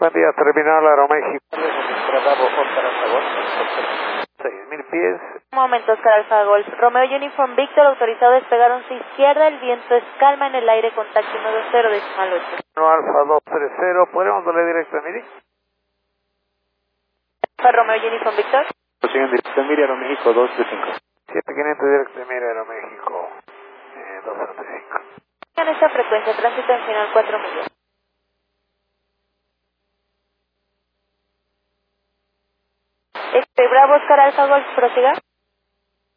Buen día, terminal Aeroméxico. Bravo, Oscar Alfa Golf. 6.000 pies. Un momento, Oscar Alfa Golf. Romeo Uniform Victor, autorizado a despegar 11 izquierda, el viento es calma en el aire, contacto 120 decimal 8. No, Alfa 230, ¿podemos darle directo a Miri? Alfa Romeo Uniform Victor. Sigue en dirección Miri, Aeroméxico 235. 7500 directo de Miri, Aeroméxico 235. En esta frecuencia, tránsito en final 4 millas. Bravo, Oscar Alfa Golf, prosiga.